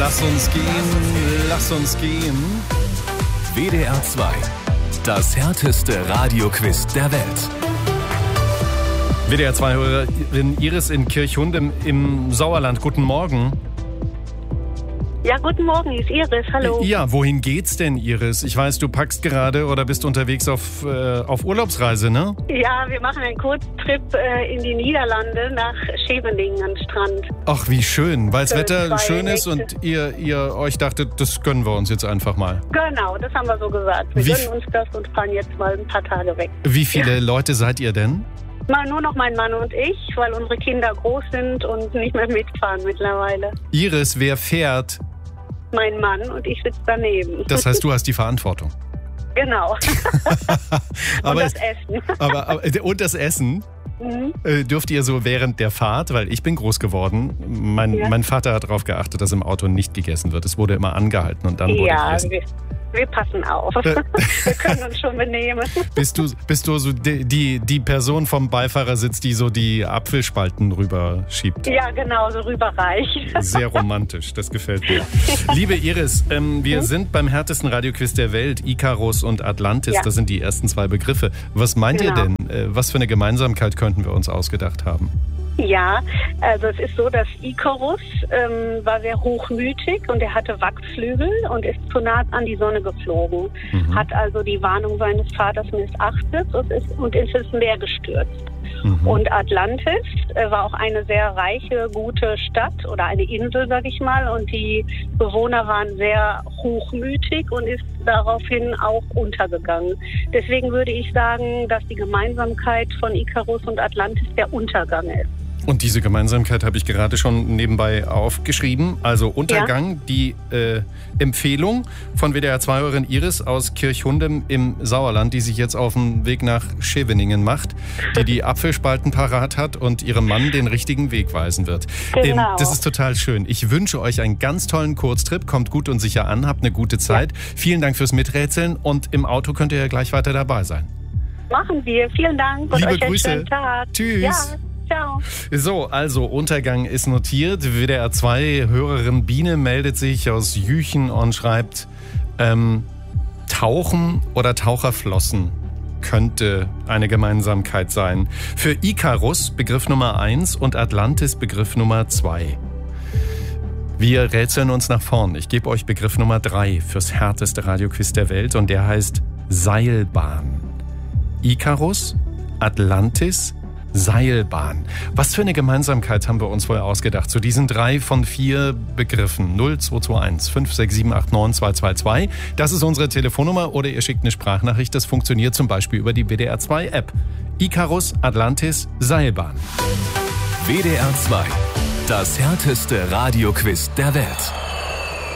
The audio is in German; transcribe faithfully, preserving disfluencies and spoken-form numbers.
Lass uns gehen, lass uns gehen. W D R zwei, das härteste Radioquiz der Welt. W D R zwei-Hörerin Iris in Kirchhundem im Sauerland. Guten Morgen. Ja, guten Morgen, ist Iris. Hallo. Ja, wohin geht's denn, Iris? Ich weiß, du packst gerade oder bist unterwegs auf, äh, auf Urlaubsreise, ne? Ja, wir machen einen Kurztrip äh, in die Niederlande nach Scheveningen an den Strand. Ach, wie schön, weil das Für Wetter zwei schön ist Nächte. und ihr, ihr euch dachtet, das gönnen wir uns jetzt einfach mal. Genau, das haben wir so gesagt. Wir Wie gönnen f- uns das und fahren jetzt mal ein paar Tage weg. Wie viele Leute seid ihr denn? Mal nur noch mein Mann und ich, weil unsere Kinder groß sind und nicht mehr mitfahren mittlerweile. Iris, wer fährt? Mein Mann und ich sitze daneben. Das heißt, du hast die Verantwortung. Genau. Aber und das es- Essen. Aber, aber und das Essen? Mhm. Äh, Dürft ihr so während der Fahrt, weil ich bin groß geworden, mein, Ja. mein Vater hat darauf geachtet, dass im Auto nicht gegessen wird. Es wurde immer angehalten und dann wurde Ja, gegessen. wir, wir passen auf. Äh. Wir können uns schon benehmen. Bist du, bist du so die, die, die Person vom Beifahrersitz, die so die Apfelspalten rüberschiebt? Ja, genau, so rüberreich. Sehr romantisch, das gefällt mir. Liebe Iris, ähm, wir sind beim härtesten Radioquiz der Welt, Ikarus und Atlantis, Ja. das sind die ersten zwei Begriffe. Was meint Genau. ihr denn? Äh, was für eine Gemeinsamkeit könnten wir uns ausgedacht haben? Ja, also es ist so, dass Ikarus ähm, war sehr hochmütig und er hatte Wachsflügel und ist zu nah an die Sonne geflogen. Mhm. Hat also die Warnung seines Vaters missachtet und ist, und ist ins Meer gestürzt. Mhm. Und Atlantis äh, war auch eine sehr reiche, gute Stadt oder eine Insel, sag ich mal. Und die Bewohner waren sehr hochmütig und ist daraufhin auch untergegangen. Deswegen würde ich sagen, dass die Gemeinsamkeit von Ikarus und Atlantis der Untergang ist. Und diese Gemeinsamkeit habe ich gerade schon nebenbei aufgeschrieben. Also Untergang, die äh, Empfehlung von W D R zwei-Hörerin Iris aus Kirchhundem im Sauerland, die sich jetzt auf den Weg nach Scheveningen macht, die die Apfelspalten parat hat und ihrem Mann den richtigen Weg weisen wird. Genau. das ist total schön. Ich wünsche euch einen ganz tollen Kurztrip. Kommt gut und sicher an, habt eine gute Zeit. Vielen Dank fürs Miträtseln und im Auto könnt ihr ja gleich weiter dabei sein. Machen wir. Vielen Dank und Liebe euch einen Grüße. schönen Tag. Tschüss. Ja, ciao. So, also Untergang ist notiert. W D R zwei-Hörerin Biene meldet sich aus Jüchen und schreibt, ähm, Tauchen oder Taucherflossen könnte eine Gemeinsamkeit sein. Für Ikarus Begriff Nummer eins und Atlantis Begriff Nummer zwei. Wir rätseln uns nach vorn. Ich gebe euch Begriff Nummer drei fürs härteste Radioquiz der Welt und der heißt Seilbahn. Ikarus, Atlantis, Seilbahn. Was für eine Gemeinsamkeit haben wir uns wohl ausgedacht zu diesen drei von vier Begriffen? null zwei zwei eins fünf sechs sieben acht neun zwei zwei zwei. Das ist unsere Telefonnummer oder ihr schickt eine Sprachnachricht. Das funktioniert zum Beispiel über die W D R zwei App. Ikarus, Atlantis, Seilbahn. W D R zwei, das härteste Radioquiz der Welt.